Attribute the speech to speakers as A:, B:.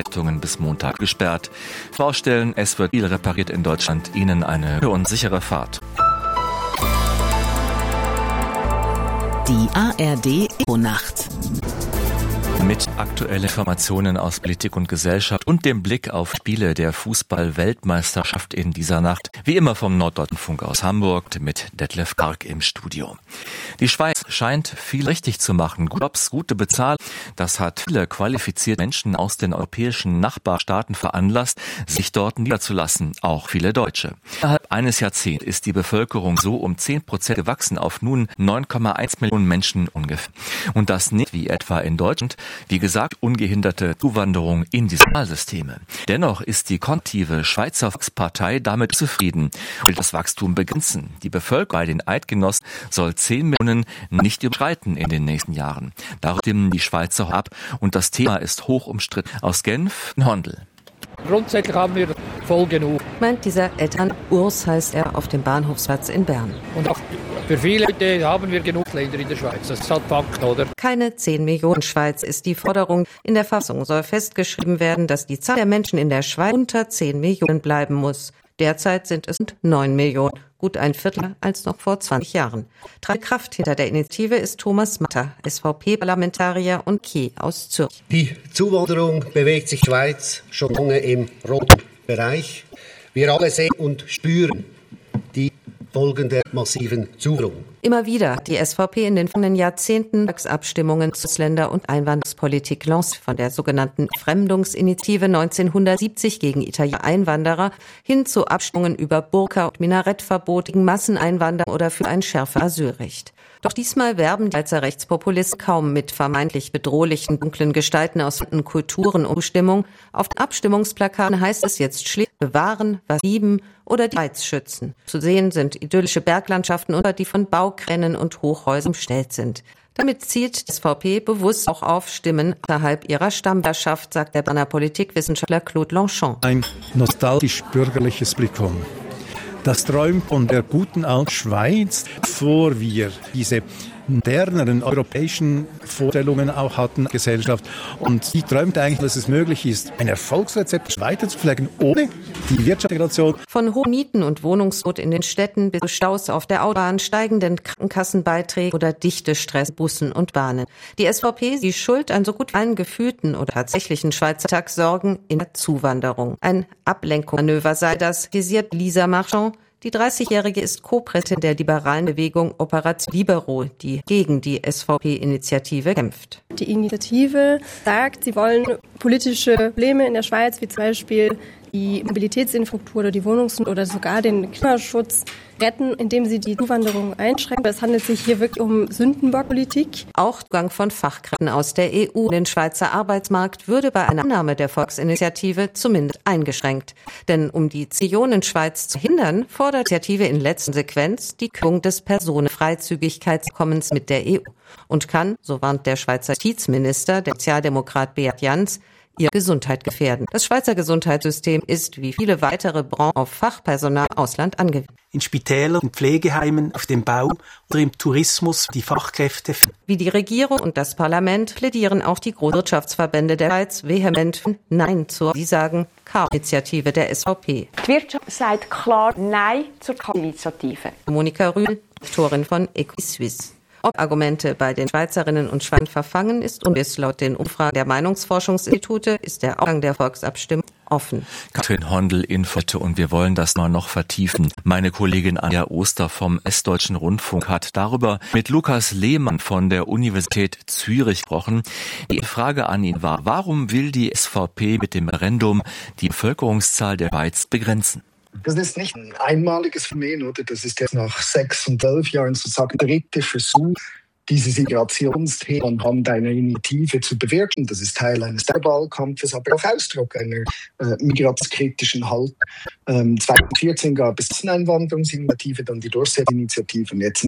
A: Richtungen bis Montag gesperrt. Baustellen, es wird viel repariert in Deutschland. Ihnen eine und sichere Fahrt.
B: Die ARD-Nacht.
A: Mit aktuellen Informationen aus Politik und Gesellschaft und dem Blick auf Spiele der Fußball-Weltmeisterschaft in dieser Nacht. Wie immer vom Norddeutschen Funk aus Hamburg mit Detlef Karg im Studio. Die Schweiz scheint viel richtig zu machen. Jobs, gute Bezahlung. Das hat viele qualifizierte Menschen aus den europäischen Nachbarstaaten veranlasst, sich dort niederzulassen. Auch viele Deutsche. Innerhalb eines Jahrzehnts ist die Bevölkerung so um 10% gewachsen auf nun 9,1 Millionen Menschen ungefähr. Und das nicht wie etwa in Deutschland. Wie gesagt, ungehinderte Zuwanderung in die Sozialsysteme. Dennoch ist die konservative Schweizer Volkspartei damit zufrieden und will das Wachstum begrenzen. Die Bevölkerung bei den Eidgenossen soll 10 Millionen nicht überschreiten in den nächsten Jahren. Darüber stimmen die Schweizer ab und das Thema ist hoch umstritten. Aus Genf, Hondel.
C: Grundsätzlich haben wir voll genug.
D: Meint dieser Eltern, Urs heißt er, auf dem Bahnhofsplatz in Bern.
C: Und auch für viele Leute haben wir genug Länder in der Schweiz. Das ist halt Fakt, oder?
D: Keine 10 Millionen Schweiz ist die Forderung. In der Fassung soll festgeschrieben werden, dass die Zahl der Menschen in der Schweiz unter 10 Millionen bleiben muss. Derzeit sind es 9 Millionen, gut ein Viertel als noch vor 20 Jahren. Treibende Kraft hinter der Initiative ist Thomas Matter, SVP-Parlamentarier und Kiel aus Zürich.
E: Die Zuwanderung bewegt sich in der Schweiz schon lange im roten Bereich. Wir alle sehen und spüren die Folgen der massiven Zuwanderung.
D: Immer wieder die SVP in den vergangenen Jahrzehnten Volksabstimmungen zur Ausländer- und Einwanderungspolitik lanciert, von der sogenannten Fremdungsinitiative 1970 gegen italienische Einwanderer hin zu Abstimmungen über Burka- und Minarettverbot gegen Masseneinwanderer oder für ein schärferes Asylrecht. Doch diesmal werben die Schweizer Rechtspopulisten kaum mit vermeintlich bedrohlichen, dunklen Gestalten aus fremden Kulturen um Stimmung. Auf den Abstimmungsplakaten heißt es jetzt schlicht bewahren, was lieben oder die Schweiz schützen. Zu sehen sind idyllische Berglandschaften oder die von Baukränen und Hochhäusern umstellt sind. Damit zielt die SVP bewusst auch auf Stimmen außerhalb ihrer Stammwählerschaft, sagt der Berner Politikwissenschaftler Claude Longchamp.
F: Ein nostalgisch-bürgerliches Blickkommen. Das träumt von der guten alten Schweiz, bevor wir diese moderneren europäischen Vorstellungen auch hatten, Gesellschaft. Und die träumt eigentlich, dass es möglich ist, ein Erfolgsrezept weiter zu pflegen, ohne die Wirtschaftsintegration.
D: Von hohen Mieten und Wohnungsnot in den Städten bis zu Staus auf der Autobahn, steigenden Krankenkassenbeiträge oder dichte Stress, Bussen und Bahnen. Die SVP sieht Schuld an so gut wie allen gefühlten oder tatsächlichen Schweizer Alltagssorgen in der Zuwanderung. Ein Ablenkungsmanöver sei das, kritisiert Lisa Marchand. Die 30-Jährige ist Co-Präsidentin der liberalen Bewegung Operation Libero, die gegen die SVP-Initiative kämpft.
G: Die Initiative sagt, sie wollen politische Probleme in der Schweiz, wie zum Beispiel die Mobilitätsinfrastruktur oder die Wohnungsnot oder sogar den Klimaschutz retten, indem sie die Zuwanderung einschränken. Es handelt sich hier wirklich um Sündenbockpolitik.
D: Auch Zugang von Fachkräften aus der EU in den Schweizer Arbeitsmarkt würde bei einer Annahme der Volksinitiative zumindest eingeschränkt. Denn um die Millionen-Schweiz zu hindern, fordert die Initiative in letzter Konsequenz die Kürzung des Personenfreizügigkeitsabkommens mit der EU und kann, so warnt der Schweizer Justizminister, der Sozialdemokrat Beat Jans, ihre Gesundheit gefährden. Das Schweizer Gesundheitssystem ist wie viele weitere Branchen auf Fachpersonal im Ausland angewiesen.
H: In Spitälern, in Pflegeheimen, auf dem Bau oder im Tourismus die Fachkräfte.
D: Wie die Regierung und das Parlament plädieren auch die Großwirtschaftsverbände der Schweiz vehement für Nein zur, sie sagen, Chaos-Initiative der SVP.
I: Die Wirtschaft sagt klar Nein zur Chaos-Initiative.
D: Monika Rühl, Direktorin von Equisuisse. Ob Argumente bei den Schweizerinnen und Schweizern verfangen ist und ist laut den Umfragen der Meinungsforschungsinstitute ist der Ausgang der Volksabstimmung offen.
A: Katrin Hondel informierte und wir wollen das noch vertiefen. Meine Kollegin Anja Oster vom Westdeutschen Rundfunk hat darüber mit Lukas Lehmann von der Universität Zürich gesprochen. Die Frage an ihn war, warum will die SVP mit dem Referendum die Bevölkerungszahl der Schweiz begrenzen?
J: Das ist nicht ein einmaliges Phänomen, oder? Das ist jetzt nach 6 und 12 Jahren sozusagen der dritte Versuch, dieses Migrationsthema anhand einer Initiative zu bewirken. Das ist Teil eines Wahlkampfes, aber auch Ausdruck einer migrationskritischen Haltung. 2014 gab es eine Einwanderungsinitiative, dann die Dorset-Initiative und jetzt